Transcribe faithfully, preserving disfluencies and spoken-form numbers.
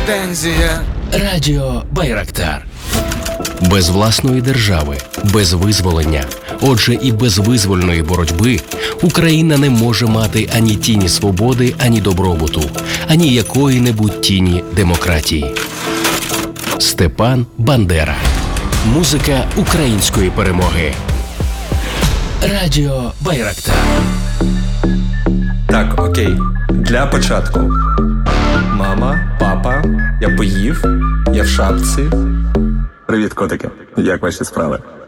претензія. Радіо Байрактар. Без власної держави, без визволення, отже і без визвольної боротьби Україна не може мати ані тіні свободи, ані добробуту, ані якої-небудь тіні демократії. Степан Бандера. Музика української перемоги. Радіо Байрактар. Так, окей. Для початку. Мама, папа, я поїв, я в шапці. Привіт, котики. Як ваші справи?